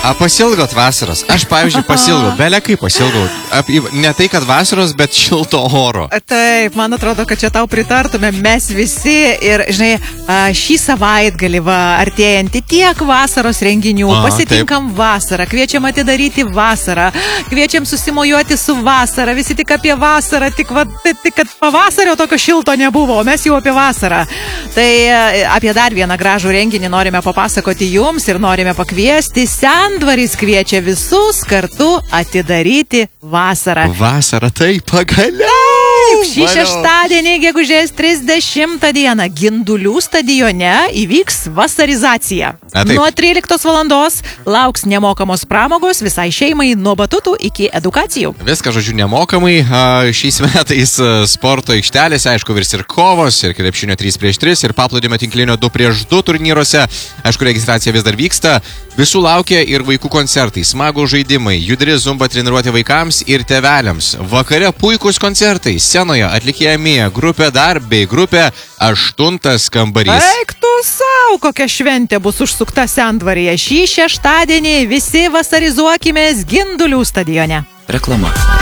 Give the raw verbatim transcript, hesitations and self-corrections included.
A pasilgot vasaros? Aš, pavyzdžiui, pasilgau. Belia kaip pasilgau. Ne tai, kad vasaros, bet šilto oro. Taip, man atrodo, kad čia tau pritartume mes visi. Ir, žinai, šį savaitgalį va, artėjantį tiek vasaros renginių. Aha, pasitinkam taip. Vasarą, kviečiam atidaryti vasarą, kviečiam susimojuoti su vasara. Visi tik apie vasarą, tik, va, tik kad pavasario tokio šilto nebuvo, o mes jau apie vasarą. Tai apie dar vieną gražų renginį norime papasakoti jums ir norime pakviesti. Sendvaris kviečia visus kartu atidaryti vasarą. Vasarą, tai pagaliau! Taip, šį šeštadienį, gegužės trisdešimtą dieną, Gindulių stadione įvyks vasarizacija. A, nuo tryliktos valandos lauks nemokamos pramogos visai šeimai nuo batutų iki edukacijų. Viską, žodžiu, nemokamai. Šiais metais sporto aikštelėse, aišku, virs ir kovos, ir krepšinio trys prieš tris, ir paplūdimio tinklinio du prieš du turnyruose. Aišku, registracija vis dar vyksta. Visų laukia ir vaikų koncertai, smagų žaidimai, judri zumba treniruoti vaikams ir tėveliams. Vakare puikūs koncertai, scenoje atlikėja Mija, grupė Dar bei grupė Aštuntas kambarys. Eik tu sau, kokia šventė bus užsukta Sendvaryje. Šį šeštadienį visi vasarizuokimės Gindulių stadione. Reklama.